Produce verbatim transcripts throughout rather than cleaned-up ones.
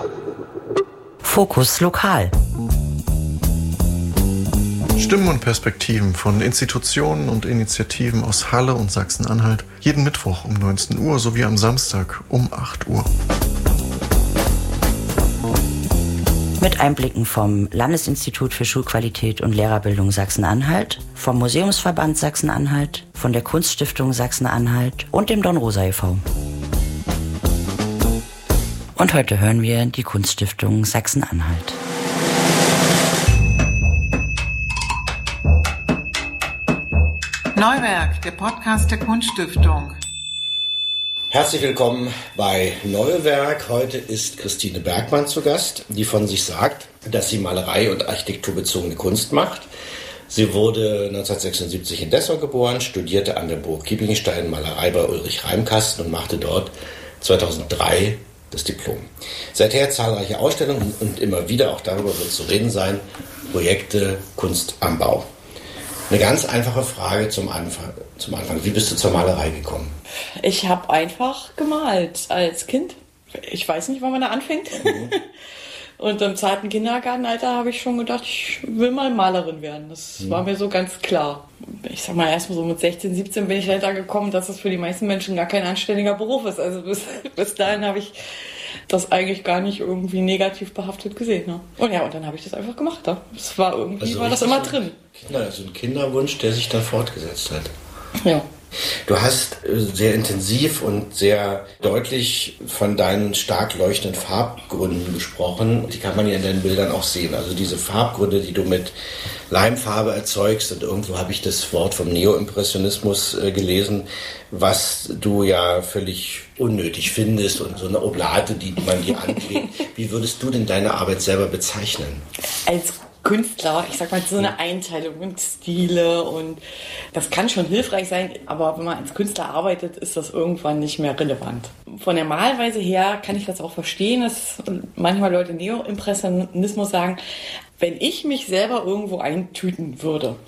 Fokus Lokal. Stimmen und Perspektiven von Institutionen und Initiativen aus Halle und Sachsen-Anhalt. Jeden Mittwoch um neunzehn Uhr sowie am Samstag um acht Uhr. Mit Einblicken vom Landesinstitut für Schulqualität und Lehrerbildung Sachsen-Anhalt, vom Museumsverband Sachsen-Anhalt, von der Kunststiftung Sachsen-Anhalt und dem Dornrosa e V Und heute hören wir die Kunststiftung Sachsen-Anhalt. Neuwerk, der Podcast der Kunststiftung. Herzlich willkommen bei Neuwerk. Heute ist Christine Bergmann zu Gast, die von sich sagt, dass sie Malerei und architekturbezogene Kunst macht. Sie wurde neunzehnhundertsechsundsiebzig in Dessau geboren, studierte an der Burg Kieblingstein Malerei bei Ulrich Reimkasten und machte dort zweitausenddrei das Diplom. Seither zahlreiche Ausstellungen und immer wieder, auch darüber wird zu reden sein, Projekte Kunst am Bau. Eine ganz einfache Frage zum Anfang. Zum Anfang. Wie bist du zur Malerei gekommen? Ich habe einfach gemalt als Kind. Ich weiß nicht, wann man da anfängt. Mhm. Und im zarten Kindergartenalter habe ich schon gedacht, ich will mal Malerin werden. Das mhm. war mir so ganz klar. Ich sag mal, erst mal so mit sechzehn, siebzehn bin ich dahinter gekommen, dass das für die meisten Menschen gar kein anständiger Beruf ist. Also bis, bis dahin habe ich das eigentlich gar nicht irgendwie negativ behaftet gesehen. Ne? Und ja, und dann habe ich das einfach gemacht. Ne? Das war irgendwie, also war das immer drin. Kinder, also ein Kinderwunsch, der sich dann fortgesetzt hat. Ja. Du hast sehr intensiv und sehr deutlich von deinen stark leuchtenden Farbgründen gesprochen. Die kann man ja in deinen Bildern auch sehen. Also diese Farbgründe, die du mit Leimfarbe erzeugst. Und irgendwo habe ich das Wort vom Neoimpressionismus äh, gelesen, was du ja völlig unnötig findest und so eine Oblate, die man dir anklebt. Wie würdest du denn deine Arbeit selber bezeichnen? Als Künstler, ich sag mal, so eine Einteilung und Stile und das kann schon hilfreich sein, aber wenn man als Künstler arbeitet, ist das irgendwann nicht mehr relevant. Von der Malweise her kann ich das auch verstehen, dass manchmal Leute Neoimpressionismus sagen, wenn ich mich selber irgendwo eintüten würde,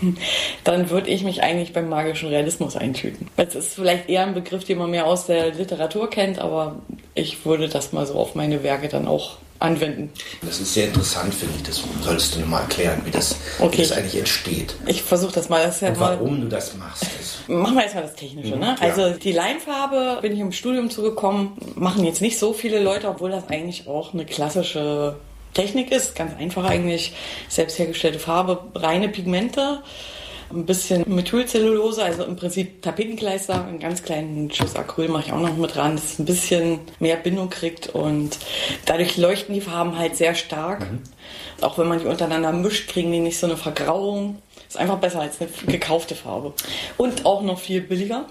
dann würde ich mich eigentlich beim magischen Realismus eintüten. Das ist vielleicht eher ein Begriff, den man mehr aus der Literatur kennt, aber ich würde das mal so auf meine Werke dann auch anwenden. Das ist sehr interessant, finde ich. Das solltest du mir mal erklären, wie das, okay. wie das eigentlich entsteht. Ich versuche das mal. Das ja und warum mal, du das machst. Das machen wir erstmal das Technische. Mhm, ne? Ja. Also die Leimfarbe bin ich im Studium zugekommen. Machen jetzt nicht so viele Leute, obwohl das eigentlich auch eine klassische Technik ist. Ganz einfach eigentlich. Selbst hergestellte Farbe, reine Pigmente. Ein bisschen Methylcellulose, also im Prinzip Tapetenkleister, einen ganz kleinen Schuss Acryl mache ich auch noch mit dran, dass es ein bisschen mehr Bindung kriegt und dadurch leuchten die Farben halt sehr stark. Mhm. Auch wenn man die untereinander mischt, kriegen die nicht so eine Vergrauung. Ist einfach besser als eine gekaufte Farbe. Und auch noch viel billiger.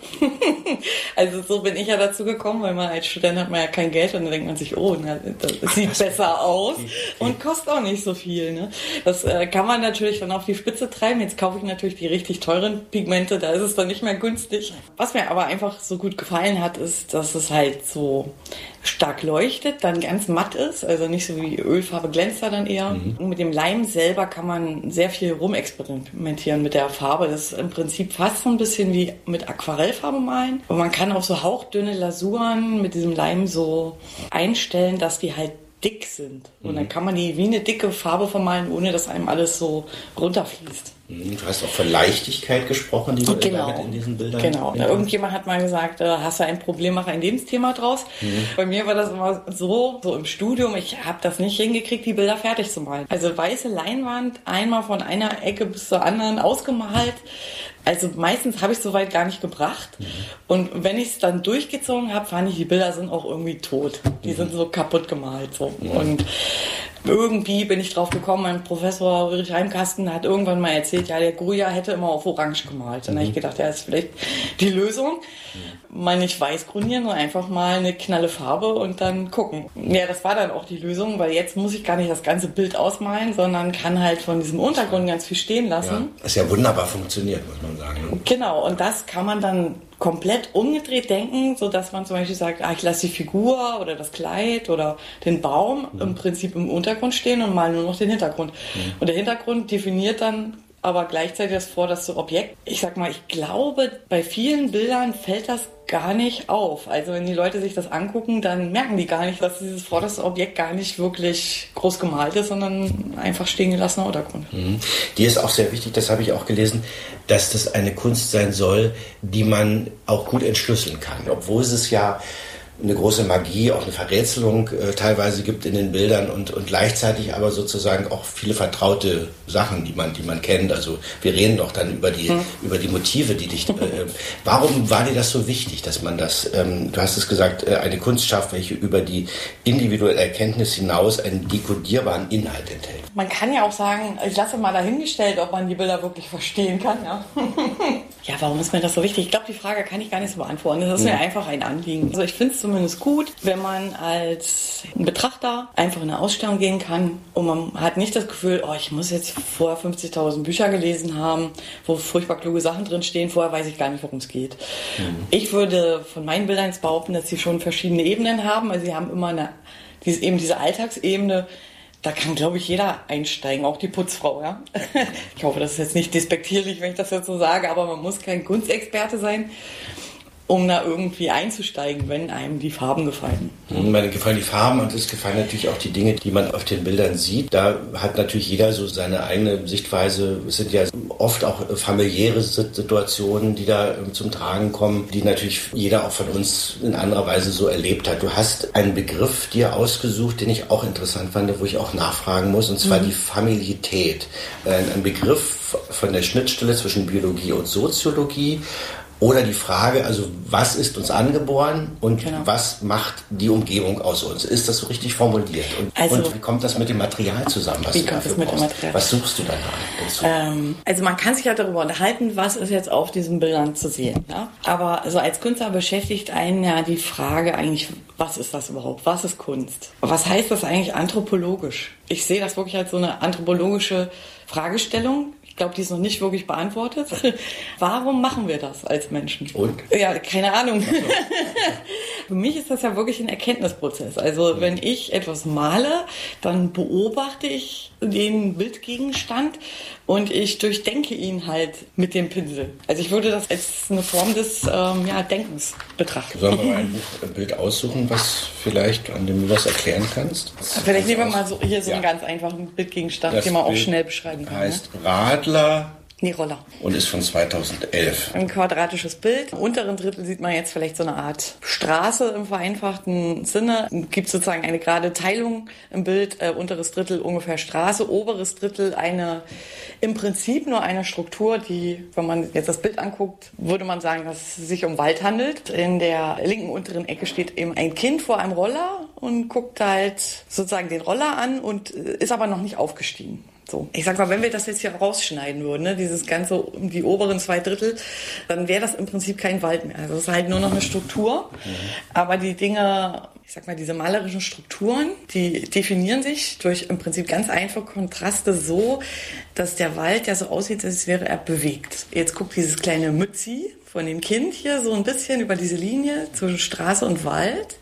Also so bin ich ja dazu gekommen, weil man als Student hat man ja kein Geld und dann denkt man sich, oh, na, das Ach, sieht das besser aus okay. und kostet auch nicht so viel. Ne? Das äh, kann man natürlich dann auf die Spitze treiben. Jetzt kaufe ich natürlich die richtig teuren Pigmente, da ist es dann nicht mehr günstig. Was mir aber einfach so gut gefallen hat, ist, dass es halt so stark leuchtet, dann ganz matt ist, also nicht so wie Ölfarbe glänzt da dann eher. Mhm. Und mit dem Leim selber kann man sehr viel rumexperimentieren mit der Farbe. Das ist im Prinzip fast so ein bisschen wie mit Aquarellfarbe malen. Und man kann auch so hauchdünne Lasuren mit diesem Leim so einstellen, dass die halt dick sind. Und mhm. dann kann man die wie eine dicke Farbe vermalen, ohne dass einem alles so runterfließt. Du hast auch von Leichtigkeit gesprochen, die du genau. damit in diesen Bildern... Genau. Ja. Irgendjemand hat mal gesagt, hast du ein Problem, mach ein Lebensthema draus. Mhm. Bei mir war das immer so, so im Studium, ich habe das nicht hingekriegt, die Bilder fertig zu malen. Also weiße Leinwand, einmal von einer Ecke bis zur anderen ausgemalt. Also meistens habe ich es soweit gar nicht gebracht. Mhm. Und wenn ich es dann durchgezogen habe, fand ich, die Bilder sind auch irgendwie tot. Die mhm. sind so kaputt gemalt. So. Mhm. Und irgendwie bin ich drauf gekommen, mein Professor Ulrich Reimkasten hat irgendwann mal erzählt, ja, der Goya hätte immer auf Orange gemalt. Dann mhm. habe ich gedacht, ja, das ist vielleicht die Lösung. Mhm. Mal nicht weiß grundieren, sondern einfach mal eine knalle Farbe und dann gucken. Ja, das war dann auch die Lösung, weil jetzt muss ich gar nicht das ganze Bild ausmalen, sondern kann halt von diesem Untergrund ganz viel stehen lassen. Ja, das ja wunderbar funktioniert, muss man sagen. Ne? Genau, und das kann man dann komplett umgedreht denken, so dass man zum Beispiel sagt, ah, ich lasse die Figur oder das Kleid oder den Baum mhm. im Prinzip im Untergrund stehen und mal nur noch den Hintergrund. Mhm. Und der Hintergrund definiert dann aber gleichzeitig das vorderste Objekt. Ich sag mal, ich glaube, bei vielen Bildern fällt das gar nicht auf. Also wenn die Leute sich das angucken, dann merken die gar nicht, dass dieses vorderste Objekt gar nicht wirklich groß gemalt ist, sondern einfach stehen gelassener Untergrund. Mhm. Die ist auch sehr wichtig, das habe ich auch gelesen, dass das eine Kunst sein soll, die man auch gut entschlüsseln kann. Obwohl es ja eine große Magie, auch eine Verrätselung äh, teilweise gibt in den Bildern und, und gleichzeitig aber sozusagen auch viele vertraute Sachen, die man, die man kennt. Also wir reden doch dann über die, hm. über die Motive, die dich... Äh, warum war dir das so wichtig, dass man das, ähm, du hast es gesagt, äh, eine Kunst schafft, welche über die individuelle Erkenntnis hinaus einen dekodierbaren Inhalt enthält? Man kann ja auch sagen, ich lasse mal dahingestellt, ob man die Bilder wirklich verstehen kann. Ja, ja, warum ist mir das so wichtig? Ich glaube, die Frage kann ich gar nicht so beantworten. Das ist hm. mir einfach ein Anliegen. Also ich finde es zumindest gut, wenn man als Betrachter einfach in eine Ausstellung gehen kann und man hat nicht das Gefühl, oh, ich muss jetzt vorher fünfzigtausend Bücher gelesen haben, wo furchtbar kluge Sachen drin stehen, vorher weiß ich gar nicht, worum es geht. Mhm. Ich würde von meinen Bildern jetzt behaupten, dass sie schon verschiedene Ebenen haben. Also sie haben immer eine, diese, eben diese Alltagsebene, da kann, glaube ich, jeder einsteigen, auch die Putzfrau, ja. Ich hoffe, das ist jetzt nicht despektierlich, wenn ich das jetzt so sage, aber man muss kein Kunstexperte sein, um da irgendwie einzusteigen, wenn einem die Farben gefallen. Mir gefallen die Farben und es gefallen natürlich auch die Dinge, die man auf den Bildern sieht. Da hat natürlich jeder so seine eigene Sichtweise. Es sind ja oft auch familiäre Situationen, die da zum Tragen kommen, die natürlich jeder auch von uns in anderer Weise so erlebt hat. Du hast einen Begriff dir ausgesucht, den ich auch interessant fand, wo ich auch nachfragen muss, und zwar mhm. die Familität. Ein Begriff von der Schnittstelle zwischen Biologie und Soziologie. Oder die Frage, also was ist uns angeboren und genau. was macht die Umgebung aus uns? Ist das so richtig formuliert? Und, also, und wie kommt das mit dem Material zusammen, was wie du kommt dafür das mit brauchst? Dem Material? Was suchst du da ähm, Also man kann sich ja darüber unterhalten, was ist jetzt auf diesen Bildern zu sehen. Ja? Aber also als Künstler beschäftigt einen ja die Frage eigentlich, was ist das überhaupt? Was ist Kunst? Was heißt das eigentlich anthropologisch? Ich sehe das wirklich als so eine anthropologische Fragestellung. Ich glaube, die ist noch nicht wirklich beantwortet. Warum machen wir das als Menschen? Und? Ja, keine Ahnung. Für mich ist das ja wirklich ein Erkenntnisprozess. Also wenn ich etwas male, dann beobachte ich den Bildgegenstand und ich durchdenke ihn halt mit dem Pinsel. Also ich würde das als eine Form des ähm, ja, Denkens betrachten. Sollen wir mal ein, Buch, ein Bild aussuchen, was vielleicht, an dem du was erklären kannst? Vielleicht nehmen wir mal so, hier so ja. einen ganz einfachen Bildgegenstand, das den man Bild auch schnell beschreiben kann. Heißt ne? Radler. Nee, Roller. Und ist von zweitausendelf. Ein quadratisches Bild. Im unteren Drittel sieht man jetzt vielleicht so eine Art Straße im vereinfachten Sinne. Es gibt sozusagen eine gerade Teilung im Bild. Äh, unteres Drittel ungefähr Straße, oberes Drittel eine, im Prinzip nur eine Struktur, die, wenn man jetzt das Bild anguckt, würde man sagen, dass es sich um Wald handelt. In der linken unteren Ecke steht eben ein Kind vor einem Roller und guckt halt sozusagen den Roller an und ist aber noch nicht aufgestiegen. So. Ich sag mal, wenn wir das jetzt hier rausschneiden würden, ne, dieses ganze, die oberen zwei Drittel, dann wäre das im Prinzip kein Wald mehr. Also es ist halt nur noch eine Struktur. Mhm. Aber die Dinge, ich sag mal, diese malerischen Strukturen, die definieren sich durch im Prinzip ganz einfache Kontraste so, dass der Wald ja so aussieht, als wäre er bewegt. Jetzt guckt dieses kleine Mützi von dem Kind hier so ein bisschen über diese Linie zwischen Straße und Wald.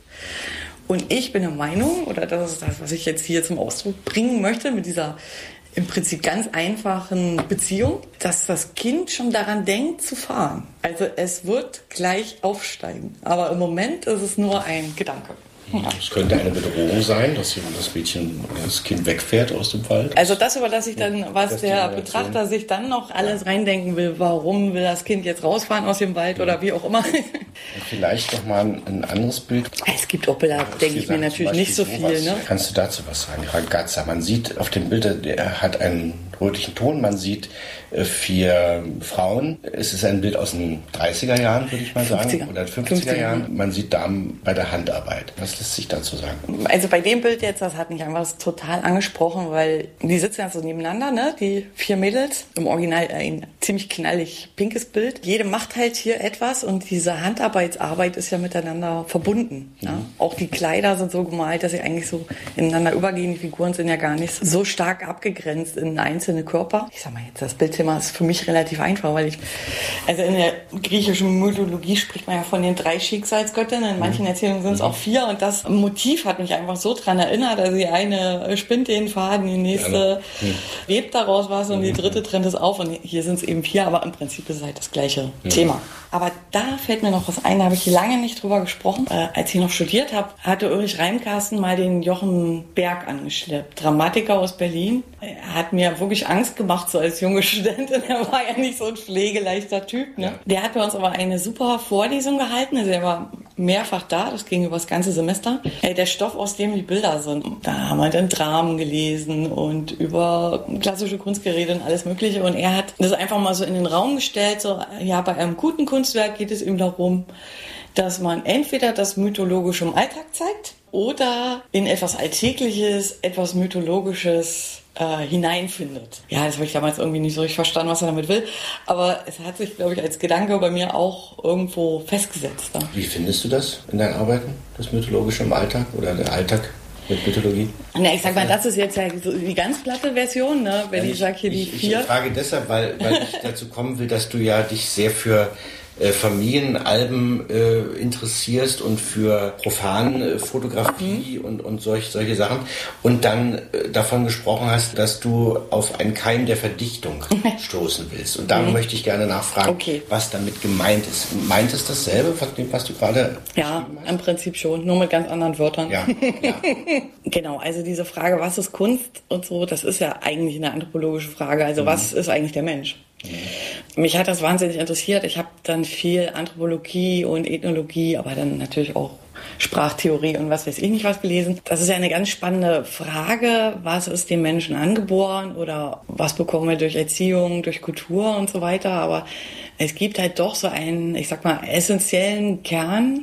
Und ich bin der Meinung, oder das ist das, was ich jetzt hier zum Ausdruck bringen möchte, mit dieser im Prinzip ganz einfachen Beziehung, dass das Kind schon daran denkt zu fahren. Also es wird gleich aufsteigen. Aber im Moment ist es nur ein Gedanke. Es könnte eine Bedrohung sein, dass das Mädchen, das Kind wegfährt aus dem Wald. Also das überlasse ich dann, was der Betrachter sich dann noch alles reindenken will. Warum will das Kind jetzt rausfahren aus dem Wald oder wie auch immer. Und vielleicht noch mal ein anderes Bild. Es gibt auch Bilder, denke ich mir natürlich nicht so viel. Ne? Kannst du dazu was sagen? Ragazza, man sieht auf dem Bild, der hat einen rötlichen Ton, man sieht vier Frauen. Es ist ein Bild aus den dreißiger Jahren, würde ich mal sagen, fünfziger. Oder fünfziger Jahren. Man sieht Damen bei der Handarbeit. Was lässt sich dazu sagen? Also bei dem Bild jetzt, das hat mich einfach total angesprochen, weil die sitzen ja so nebeneinander, ne? Die vier Mädels. Im Original ein ziemlich knallig pinkes Bild. Jede macht halt hier etwas und diese Handarbeitsarbeit ist ja miteinander verbunden. Mhm. Ja? Auch die Kleider sind so gemalt, dass sie eigentlich so ineinander übergehen. Die Figuren sind ja gar nicht so stark abgegrenzt in einzelne Körper. Ich sag mal jetzt, das Bildthema ist für mich relativ einfach, weil ich, also in der griechischen Mythologie spricht man ja von den drei Schicksalsgöttinnen, in manchen Erzählungen sind es auch vier und das das Motiv hat mich einfach so dran erinnert. Also die eine spinnt den Faden, die nächste hm. webt daraus was und die dritte trennt es auf. Und hier sind es eben vier, aber im Prinzip ist es halt das gleiche hm. Thema. Aber da fällt mir noch was ein, da habe ich lange nicht drüber gesprochen. Äh, als ich noch studiert habe, hatte Ulrich Reimkarsten mal den Jochen Berg angeschleppt. Dramatiker aus Berlin. Er hat mir wirklich Angst gemacht, so als junge Studentin. Er war ja nicht so ein pflegeleichter Typ. Ne? Ja. Der hat bei uns aber eine super Vorlesung gehalten. Also er war mehrfach da, das ging über das ganze Semester. Äh, der Stoff, aus dem die Bilder sind. Da haben wir dann Dramen gelesen und über klassische Kunst geredet und alles Mögliche. Und er hat das einfach mal so in den Raum gestellt, so, ja, bei einem guten Kunstwerk geht es eben darum, dass man entweder das Mythologische im Alltag zeigt oder in etwas Alltägliches, etwas Mythologisches äh, hineinfindet. Ja, das habe ich damals irgendwie nicht so richtig verstanden, was er damit will. Aber es hat sich, glaube ich, als Gedanke bei mir auch irgendwo festgesetzt. Ne? Wie findest du das in deinen Arbeiten, das Mythologische im Alltag oder der Alltag mit Mythologie? Na, ich sag mal, das ist jetzt ja so die ganz platte Version, ne? Wenn ja, ich, ich sage hier die ich, vier. Ich frage deshalb, weil, weil ich dazu kommen will, dass du ja dich sehr für äh, Familienalben äh, interessierst und für profane äh, Fotografie mhm. und, und solch, solche Sachen und dann äh, davon gesprochen hast, dass du auf einen Keim der Verdichtung stoßen willst. Und da mhm. möchte ich gerne nachfragen, okay. was damit gemeint ist. Meint es dasselbe, was, was du gerade Ja, im Prinzip schon, nur mit ganz anderen Wörtern. Ja, ja. Genau, also diese Frage, was ist Kunst und so, das ist ja eigentlich eine anthropologische Frage. Also mhm. was ist eigentlich der Mensch? Mhm. Mich hat das wahnsinnig interessiert. Ich habe dann viel Anthropologie und Ethnologie, aber dann natürlich auch Sprachtheorie und was weiß ich nicht was gelesen. Das ist ja eine ganz spannende Frage. Was ist dem Menschen angeboren oder was bekommen wir durch Erziehung, durch Kultur und so weiter. Aber es gibt halt doch so einen, ich sag mal, essentiellen Kern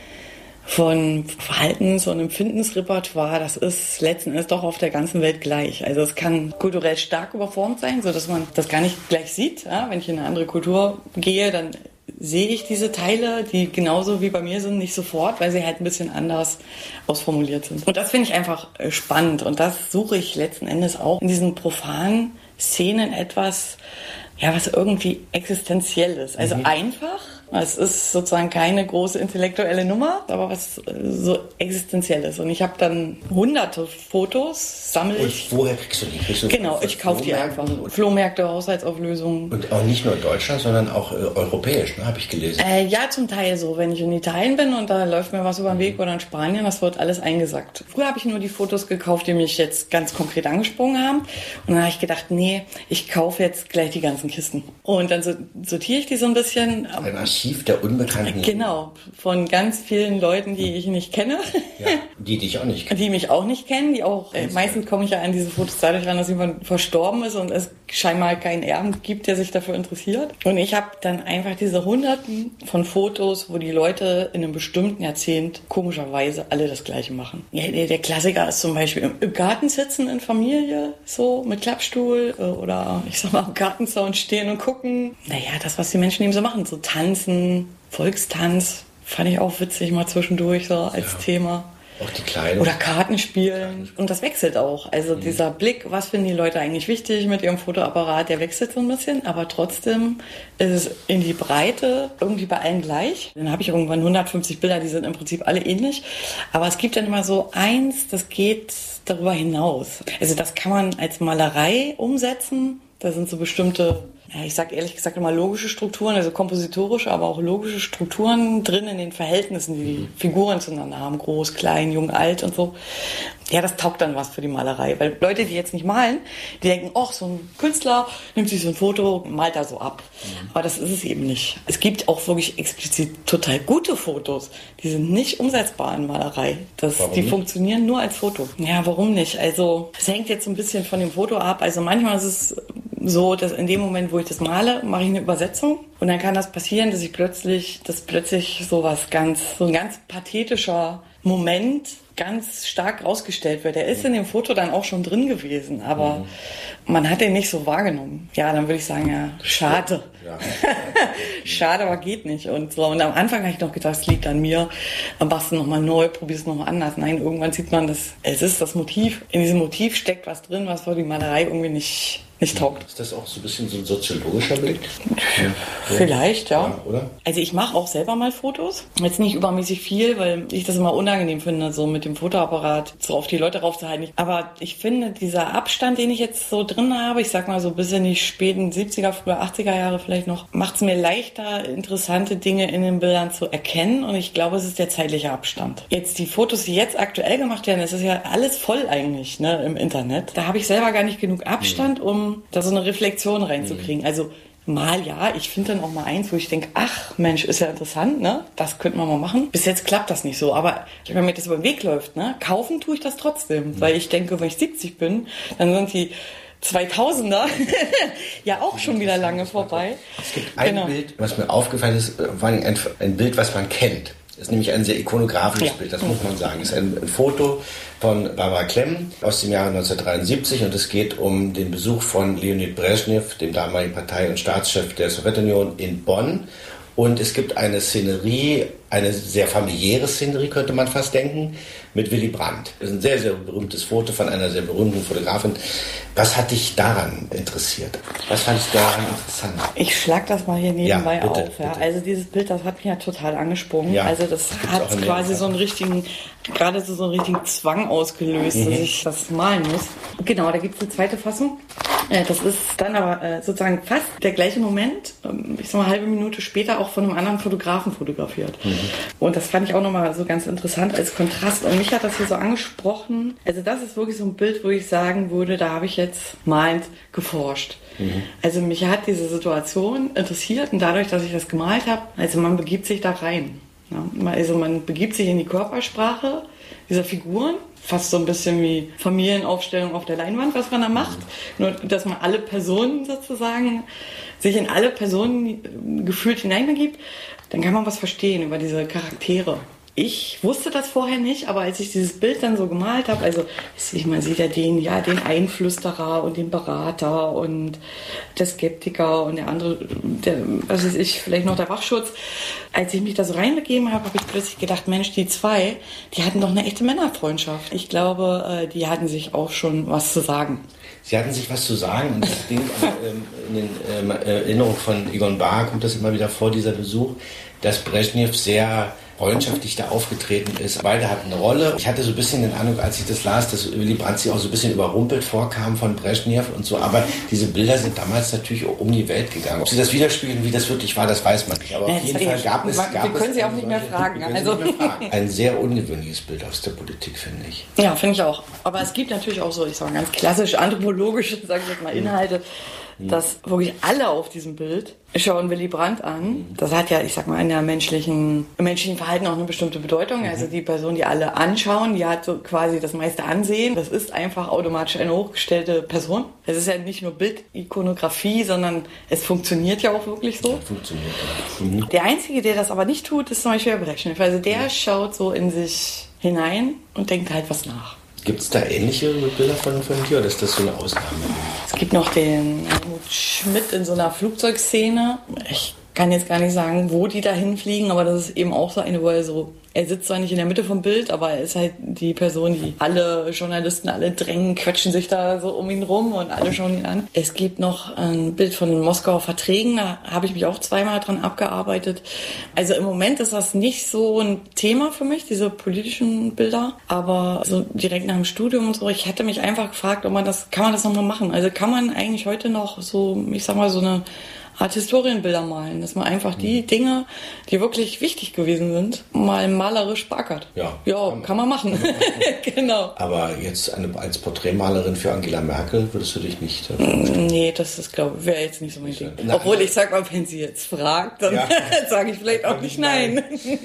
von Verhaltens- und Empfindensrepertoire, das ist letzten Endes doch auf der ganzen Welt gleich. Also es kann kulturell stark überformt sein, sodass man das gar nicht gleich sieht. Ja, wenn ich in eine andere Kultur gehe, dann sehe ich diese Teile, die genauso wie bei mir sind, nicht sofort, weil sie halt ein bisschen anders ausformuliert sind. Und das finde ich einfach spannend und das suche ich letzten Endes auch in diesen profanen Szenen etwas, ja, was irgendwie existenziell ist. Also mhm. einfach. Es ist sozusagen keine große intellektuelle Nummer, aber was so existenziell ist. Und ich habe dann hunderte Fotos, sammle ich. Und woher kriegst du die? Kriegst du genau, ich kaufe die einfach. Flohmärkte, Haushaltsauflösungen. Und auch nicht nur in Deutschland, sondern auch äh, europäisch, ne, habe ich gelesen. Äh, ja, zum Teil so. Wenn ich in Italien bin und da läuft mir was über den Weg oder in Spanien, das wird alles eingesackt. Früher habe ich nur die Fotos gekauft, die mich jetzt ganz konkret angesprungen haben. Und dann habe ich gedacht, nee, ich kaufe jetzt gleich die ganzen Kisten. Und dann sortiere ich die so ein bisschen. Ein Archiv der Unbekannten. Genau, von ganz vielen Leuten, die ich nicht kenne. Ja, die dich auch nicht kennen. Die mich auch nicht kennen, die auch, äh, meistens komme ich ja an diese Fotos dadurch ran, dass jemand verstorben ist und es scheinbar keinen Erben gibt, der sich dafür interessiert. Und ich habe dann einfach diese Hunderten von Fotos, wo die Leute in einem bestimmten Jahrzehnt komischerweise alle das Gleiche machen. Ja, der, der Klassiker ist zum Beispiel im Garten sitzen in Familie, so mit Klappstuhl oder ich sag mal am Gartenzaun stehen und gucken. Naja, das, was die Menschen eben so machen, so tanzen, Volkstanz, fand ich auch witzig mal zwischendurch so als ja. Thema. Auch die Kleidung. Oder Kartenspielen. Und das wechselt auch. Also mhm. dieser Blick, was finden die Leute eigentlich wichtig mit ihrem Fotoapparat, der wechselt so ein bisschen. Aber trotzdem ist es in die Breite irgendwie bei allen gleich. Dann habe ich irgendwann hundertfünfzig Bilder, die sind im Prinzip alle ähnlich. Aber es gibt dann immer so eins, das geht darüber hinaus. Also das kann man als Malerei umsetzen. Da sind so bestimmte, ja, ich sag ehrlich gesagt immer logische Strukturen, also kompositorische, aber auch logische Strukturen drin in den Verhältnissen, die die Figuren zueinander haben, groß, klein, jung, alt und so. Ja, das taugt dann was für die Malerei, weil Leute, die jetzt nicht malen, die denken, ach, so ein Künstler nimmt sich so ein Foto, malt da so ab. Mhm. Aber das ist es eben nicht. Es gibt auch wirklich explizit total gute Fotos, die sind nicht umsetzbar in Malerei. Das, die nicht? Funktionieren nur als Foto. Ja, warum nicht? Also, es hängt jetzt so ein bisschen von dem Foto ab. Also manchmal ist es so, dass in dem Moment, wo ich das male, mache ich eine Übersetzung und dann kann das passieren, dass ich plötzlich, dass plötzlich so was ganz, so ein ganz pathetischer Moment ganz stark rausgestellt wird. Der ist in dem Foto dann auch schon drin gewesen, aber mhm. man hat den nicht so wahrgenommen. Ja, dann würde ich sagen, ja, schade. Ja. Schade, aber geht nicht. Und so. Und am Anfang habe ich noch gedacht, es liegt an mir. Dann machst du nochmal neu, probierst es nochmal anders. Nein, irgendwann sieht man, dass es ist das Motiv. In diesem Motiv steckt was drin, was für die Malerei irgendwie nicht nicht taugt. Ist das auch so ein bisschen so ein soziologischer Blick? Ja. Vielleicht, ja. ja. Oder? Also ich mache auch selber mal Fotos. Jetzt nicht übermäßig viel, weil ich das immer unangenehm finde, so mit dem Fotoapparat so auf die Leute raufzuhalten. Aber ich finde, dieser Abstand, den ich jetzt so drin habe, ich sag mal so bis in die späten siebziger, früher achtziger Jahre vielleicht noch, macht es mir leichter, interessante Dinge in den Bildern zu erkennen. Und ich glaube, es ist der zeitliche Abstand. Jetzt die Fotos, die jetzt aktuell gemacht werden, das ist ja alles voll eigentlich, ne, im Internet. Da habe ich selber gar nicht genug Abstand, mhm. um da so eine Reflexion reinzukriegen. Mhm. Also mal ja, ich finde dann auch mal eins, wo ich denke, ach Mensch, ist ja interessant, ne? Das könnte man mal machen. Bis jetzt klappt das nicht so, aber wenn mir das über den Weg läuft, ne? Kaufen tue ich das trotzdem, mhm. weil ich denke, wenn ich siebzig bin, dann sind die zweitausender ja auch schon wieder lange vorbei. Es gibt ein genau. Bild, was mir aufgefallen ist, vor allem ein, ein Bild, was man kennt. Das ist nämlich ein sehr ikonografisches ja. Bild, das muss man sagen. Es ist ein, ein Foto von Barbara Klemm aus dem Jahre neunzehnhundertdreiundsiebzig und es geht um den Besuch von Leonid Brezhnev, dem damaligen Partei- und Staatschef der Sowjetunion, in Bonn. Und es gibt eine Szenerie, eine sehr familiäre Szenerie, könnte man fast denken, mit Willy Brandt. Das ist ein sehr, sehr berühmtes Foto von einer sehr berühmten Fotografin. Was hat dich daran interessiert? Was fandest du daran interessant? Ich schlag das mal hier nebenbei ja, bitte, auf. Ja. Bitte. Also dieses Bild, das hat mich ja total angesprungen. Ja, also das, das hat quasi so einen richtigen, gerade so, so einen richtigen Zwang ausgelöst, mhm. dass ich das malen muss. Genau, da gibt es eine zweite Fassung. Das ist dann aber sozusagen fast der gleiche Moment, ich sag mal, eine halbe Minute später auch von einem anderen Fotografen fotografiert. Mhm. Und das fand ich auch nochmal so ganz interessant als Kontrast. Und mich hat das hier so angesprochen. Also das ist wirklich so ein Bild, wo ich sagen würde, da habe ich jetzt malend geforscht. Mhm. Also mich hat diese Situation interessiert und dadurch, dass ich das gemalt habe, also man begibt sich da rein. Ja, also man begibt sich in die Körpersprache dieser Figuren. Fast so ein bisschen wie Familienaufstellung auf der Leinwand, was man da macht. Nur, dass man alle Personen sozusagen, sich in alle Personen gefühlt hineinbegibt, dann kann man was verstehen über diese Charaktere. Ich wusste das vorher nicht, aber als ich dieses Bild dann so gemalt habe, also man sieht ja den, ja, den Einflüsterer und den Berater und der Skeptiker und der andere, der, was weiß ich, vielleicht noch der Wachschutz. Als ich mich da so reinbegeben habe, habe ich plötzlich gedacht, Mensch, die zwei, die hatten doch eine echte Männerfreundschaft. Ich glaube, die hatten sich auch schon was zu sagen. Sie hatten sich was zu sagen und das Ding, ähm, in den ähm, Erinnerungen von Egon Bahr kommt das immer wieder vor, dieser Besuch, dass Brezhnev sehr freundschaftlich da aufgetreten ist. Beide hatten eine Rolle. Ich hatte so ein bisschen den Eindruck, als ich das las, dass Willy Brandt sich auch so ein bisschen überrumpelt vorkam von Brezhnev und so. Aber diese Bilder sind damals natürlich auch um die Welt gegangen. Ob sie das widerspiegeln, wie das wirklich war, das weiß man nicht. Aber ja, auf jeden Fall gab es... Gab wir können es, Sie auch nicht mehr fragen. Also. Nicht mehr fragen. Ein sehr ungewöhnliches Bild aus der Politik, finde ich. Ja, finde ich auch. Aber es gibt natürlich auch so, ich sage ganz klassisch anthropologische, sage ich jetzt mal, Inhalte, dass wirklich alle auf diesem Bild schauen Willy Brandt an. Das hat ja, ich sag mal, in der menschlichen, im menschlichen Verhalten auch eine bestimmte Bedeutung. Also die Person, die alle anschauen, die hat so quasi das meiste Ansehen. Das ist einfach automatisch eine hochgestellte Person. Es ist ja nicht nur Bildikonografie, sondern es funktioniert ja auch wirklich so. Das funktioniert ja. Mhm. Der Einzige, der das aber nicht tut, ist zum Beispiel Brezhnev. Also der mhm. schaut so in sich hinein und denkt halt was nach. Gibt es da ähnliche Bilder von, von dir oder ist das so eine Ausnahme? Es gibt noch den Helmut Schmidt in so einer Flugzeugszene. Ich kann jetzt gar nicht sagen, wo die da hinfliegen, aber das ist eben auch so eine, wo er so, er sitzt zwar nicht in der Mitte vom Bild, aber er ist halt die Person, die alle Journalisten, alle drängen, quetschen sich da so um ihn rum und alle schauen ihn an. Es gibt noch ein Bild von den Moskauer Verträgen, da habe ich mich auch zweimal dran abgearbeitet. Also im Moment ist das nicht so ein Thema für mich, diese politischen Bilder, aber so direkt nach dem Studium und so, ich hätte mich einfach gefragt, ob man das, kann man das nochmal machen? Also kann man eigentlich heute noch so, ich sag mal, so eine Art Historienbilder malen, dass man einfach die Dinge, die wirklich wichtig gewesen sind, mal malerisch beackert. Ja, ja kann, kann man machen. Genau. Aber jetzt eine, als Porträtmalerin für Angela Merkel würdest du dich nicht... Nee, das ist, glaube ich, wäre jetzt nicht so mein Ding. Na, Obwohl ich sag mal, wenn sie jetzt fragt, dann ja. sage ich vielleicht auch nicht nein.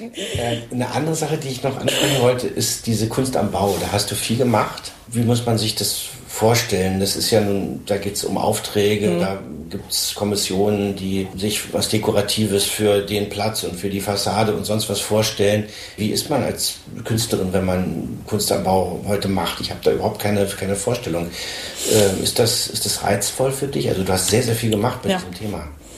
Eine andere Sache, die ich noch ansprechen wollte, ist diese Kunst am Bau. Da hast du viel gemacht. Wie muss man sich das vorstellen? Das ist ja nun, da geht es um Aufträge, mhm. da gibt es Kommissionen, die sich was Dekoratives für den Platz und für die Fassade und sonst was vorstellen. Wie ist man als Künstlerin, wenn man Kunst am Bau heute macht? Ich habe da überhaupt keine, keine Vorstellung. Ähm, ist das, ist das reizvoll für dich? Also du hast sehr, sehr viel gemacht mit ja. diesem Thema.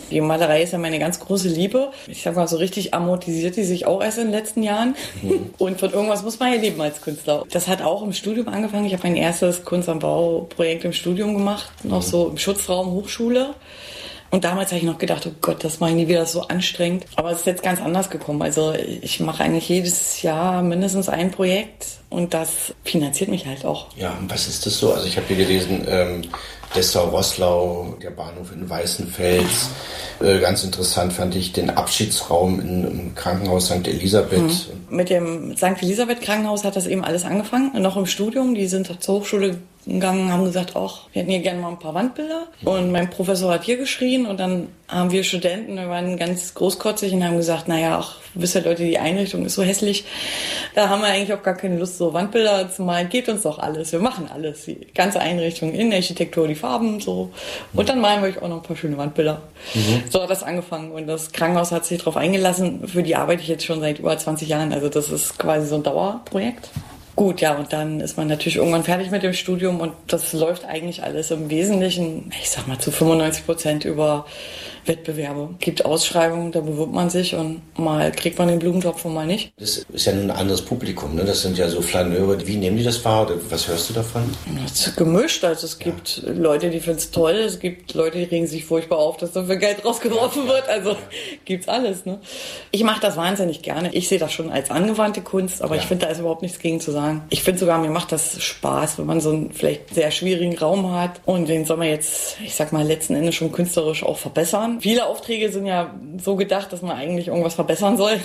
Die Malerei ist ja meine ganz große Liebe. Ich sag mal, so richtig amortisiert die sich auch erst in den letzten Jahren. Mhm. Und von irgendwas muss man ja leben als Künstler. Das hat auch im Studium angefangen. Ich habe mein erstes Kunst am Bau-Projekt im Studium gemacht, noch so im Schutzraum Hochschule. Und damals habe ich noch gedacht, oh Gott, das mache ich nie wieder, das ist so anstrengend. Aber es ist jetzt ganz anders gekommen. Also ich mache eigentlich jedes Jahr mindestens ein Projekt und das finanziert mich halt auch. Ja, und was ist das so? Also ich habe hier gelesen, ähm, Dessau-Roßlau, der Bahnhof in Weißenfels. Äh, ganz interessant fand ich den Abschiedsraum in, im Krankenhaus Sankt Elisabeth. Mhm. Mit dem Sankt Elisabeth Krankenhaus hat das eben alles angefangen, noch im Studium. Die sind zur Hochschule gegangen, haben gesagt, ach, wir hätten hier gerne mal ein paar Wandbilder. Und mein Professor hat hier geschrien und dann haben wir Studenten, wir waren ganz großkotzig und haben gesagt, naja, ach, wisst ihr Leute, die Einrichtung ist so hässlich. Da haben wir eigentlich auch gar keine Lust, so Wandbilder zu malen. Geht uns doch alles. Wir machen alles. Die ganze Einrichtung, Innenarchitektur, die Farben, so. Und dann malen wir euch auch noch ein paar schöne Wandbilder. Mhm. So hat das angefangen. Und das Krankenhaus hat sich darauf eingelassen. Für die arbeite ich jetzt schon seit über zwanzig Jahren. Also das ist quasi so ein Dauerprojekt. Gut, ja, und dann ist man natürlich irgendwann fertig mit dem Studium und das läuft eigentlich alles im Wesentlichen, ich sag mal, zu fünfundneunzig Prozent über Wettbewerbe. Es gibt Ausschreibungen, da bewirbt man sich und mal kriegt man den Blumentopf und mal nicht. Das ist ja nun ein anderes Publikum, ne? Das sind ja so Flaneure. Wie nehmen die das wahr oder was hörst du davon? Das ist gemischt, also es gibt ja. Leute, die finden es toll, es gibt Leute, die regen sich furchtbar auf, dass da für Geld rausgeworfen ja. wird, also gibt's alles, ne? Ich mache das wahnsinnig gerne. Ich sehe das schon als angewandte Kunst, aber ja. ich finde, da ist überhaupt nichts gegen zu sagen. Ich finde sogar, mir macht das Spaß, wenn man so einen vielleicht sehr schwierigen Raum hat und den soll man jetzt, ich sag mal, letzten Endes schon künstlerisch auch verbessern. Viele Aufträge sind ja so gedacht, dass man eigentlich irgendwas verbessern soll.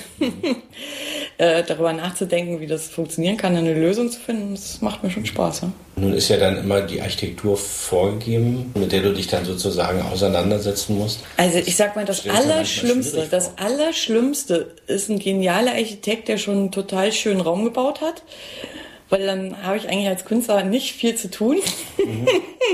äh, darüber nachzudenken, wie das funktionieren kann, eine Lösung zu finden, das macht mir schon Spaß. Ja? Nun ist ja dann immer die Architektur vorgegeben, mit der du dich dann sozusagen auseinandersetzen musst. Also ich sag mal, das Allerschlimmste, das Allerschlimmste ist ein genialer Architekt, der schon einen total schönen Raum gebaut hat. Weil dann habe ich eigentlich als Künstler nicht viel zu tun. Mhm.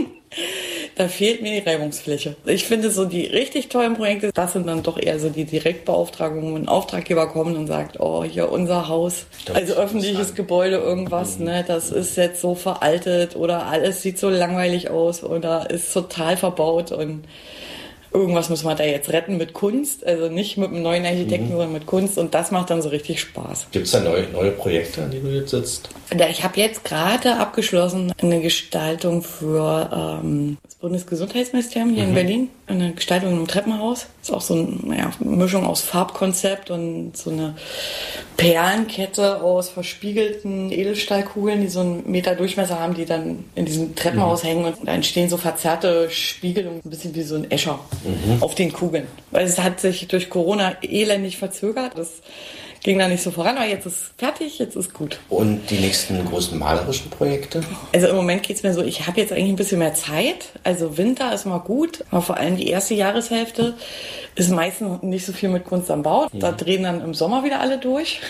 Da fehlt mir die Reibungsfläche. Ich finde so die richtig tollen Projekte, das sind dann doch eher so die Direktbeauftragungen, wo ein Auftraggeber kommt und sagt, oh, hier unser Haus, also öffentliches Gebäude, irgendwas, ne, das ist jetzt so veraltet oder alles sieht so langweilig aus oder ist total verbaut und irgendwas müssen wir da jetzt retten mit Kunst, also nicht mit einem neuen Architekten, mhm. sondern mit Kunst und das macht dann so richtig Spaß. Gibt es da neue, neue Projekte, an denen du jetzt sitzt? Ich habe jetzt gerade abgeschlossen eine Gestaltung für ähm, das Bundesgesundheitsministerium hier mhm. in Berlin, eine Gestaltung im Treppenhaus. Das ist auch so eine naja, Mischung aus Farbkonzept und so eine Perlenkette aus verspiegelten Edelstahlkugeln, die so einen Meter Durchmesser haben, die dann in diesem Treppenhaus mhm. hängen und da entstehen so verzerrte Spiegelungen, ein bisschen wie so ein Escher. Mhm. Auf den Kugeln. Weil es hat sich durch Corona elendig verzögert. Das ging da nicht so voran, aber jetzt ist fertig, jetzt ist gut. Und die nächsten großen malerischen Projekte? Also im Moment geht es mir so, ich habe jetzt eigentlich ein bisschen mehr Zeit. Also Winter ist mal gut, aber vor allem die erste Jahreshälfte ist meistens nicht so viel mit Kunst am Bau. Da drehen dann im Sommer wieder alle durch.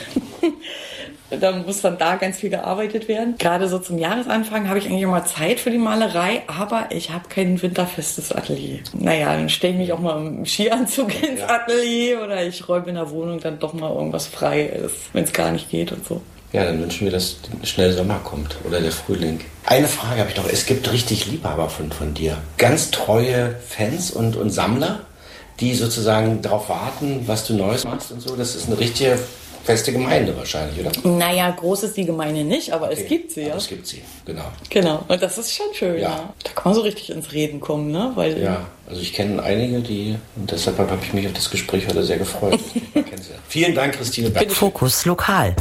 Da muss dann da ganz viel gearbeitet werden. Gerade so zum Jahresanfang habe ich eigentlich immer Zeit für die Malerei, aber ich habe kein winterfestes Atelier. Naja, dann stelle ich mich auch mal im Skianzug ins ja. Atelier oder ich räume in der Wohnung dann doch mal irgendwas frei ist, wenn es gar nicht geht und so. Ja, dann wünschen wir, dass schnell Sommer kommt oder der Frühling. Eine Frage habe ich noch. Es gibt richtig Liebhaber von, von dir. Ganz treue Fans und, und Sammler, die sozusagen darauf warten, was du Neues machst und so. Das ist eine richtige feste Gemeinde wahrscheinlich, oder? Naja, groß ist die Gemeinde nicht, aber okay. es gibt sie, ja. Aber es gibt sie, genau. Genau, und das ist schon schön, ja. ja. Da kann man so richtig ins Reden kommen, ne? Weil ja, also ich kenne einige, die, und deshalb habe ich mich auf das Gespräch heute sehr gefreut. Vielen Dank, Christine Berg. Fokus Lokal.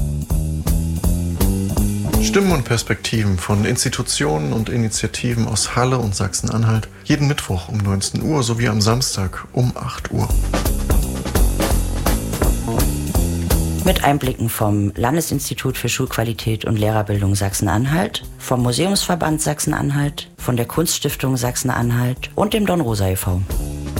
Stimmen und Perspektiven von Institutionen und Initiativen aus Halle und Sachsen-Anhalt. Jeden Mittwoch um neunzehn Uhr sowie am Samstag um acht Uhr. Mit Einblicken vom Landesinstitut für Schulqualität und Lehrerbildung Sachsen-Anhalt, vom Museumsverband Sachsen-Anhalt, von der Kunststiftung Sachsen-Anhalt und dem Dornrosa e V